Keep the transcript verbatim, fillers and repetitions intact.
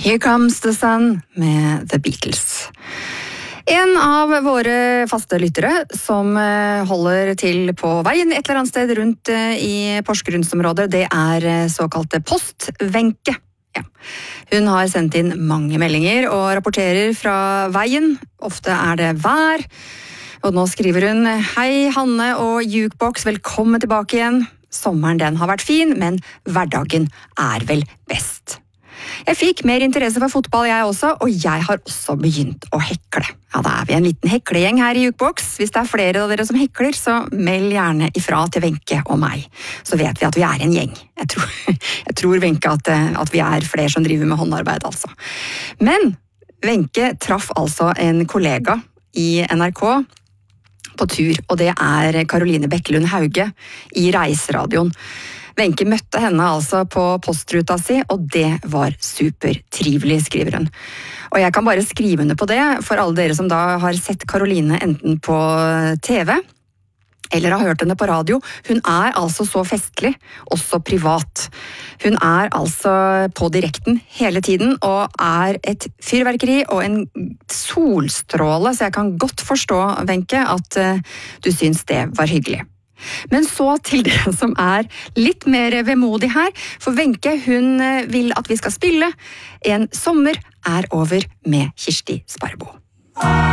Here Comes the Sun med The Beatles. En av våre faste lyttere som holder til på veien et eller annet sted rundt i Porsgrunnsområdet, det er såkalte Post-Wenche. Ja. Hun har sendt inn mange meldinger og rapporterer fra veien. Ofte er det vær. Og nå skriver hun: Hei Hanne og Jukebox, velkommen tilbake igjen. Sommeren den har vært fin, men hverdagen er vel best. Jeg fikk mer interesse for fotball jeg også, og jeg har også begynt å hekle. Ja, da er vi en liten heklegjeng her i Jukebox. Hvis det er flere av dere som hekler, så meld gjerne ifra til Wenche og meg. Så vet vi at vi er en gjeng. Jeg tror, jeg tror Wenche at, at vi er flere som driver med håndarbeid, altså. Men Wenche traff altså en kollega i N R K på tur, og det er Caroline Bekkelund Hauge i Reiseradioen. Wenche møtte henne altså på postruta si, og det var supertrivelig, skriver hun. Og jeg kan bare skrive under på det, for alle dere som da har sett Caroline enten på T V, eller har hørt henne på radio. Hun er altså så festlig, også privat. Hun er altså på direkten hele tiden, og er et fyrverkeri og en solstråle, så jeg kan godt forstå, Wenche, at du syns det var hyggelig. Men så til det som er litt mer vemodig her, for Wenche, hun vil at vi skal spille En sommer er over med Kirsti Sparbo.